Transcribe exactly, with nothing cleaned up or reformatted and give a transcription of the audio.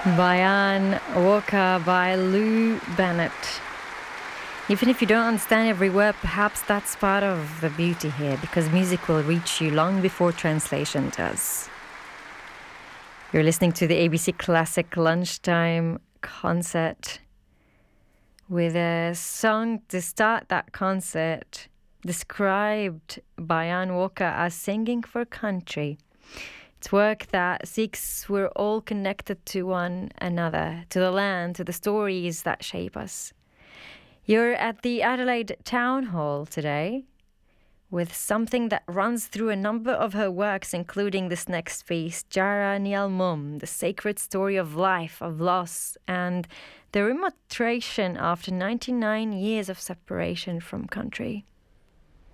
Bayan Walker by Lou Bennett. Even if you don't understand every word, perhaps that's part of the beauty here, because music will reach you long before translation does. You're listening to the A B C Classic Lunchtime Concert with a song to start that concert described Bayan Walker as singing for country. It's work that seeks we're all connected to one another, to the land, to the stories that shape us. You're at the Adelaide Town Hall today with something that runs through a number of her works, including this next piece, Jara Nial Mum, the sacred story of life, of loss, and the remontration after ninety-nine years of separation from country.